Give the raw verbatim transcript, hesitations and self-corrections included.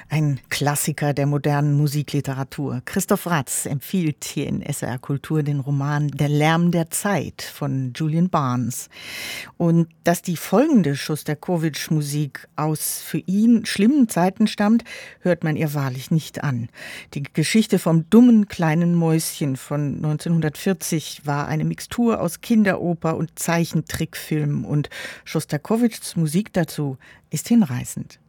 Ein Klassiker der modernen Musikliteratur. Christoph Ratz empfiehlt hier in S R Kultur den Roman Der Lärm der Zeit von Julian Barnes. Und dass die folgende Schostakowitsch-Musik aus für ihn schlimmen Zeiten stammt, hört man ihr wahrlich nicht an. Die Geschichte vom dummen kleinen Mäuschen von neunzehnhundertvierzig war eine Mixtur aus Kinderoper und Zeichentrickfilm und Schostakowitschs Musik dazu ist hinreißend.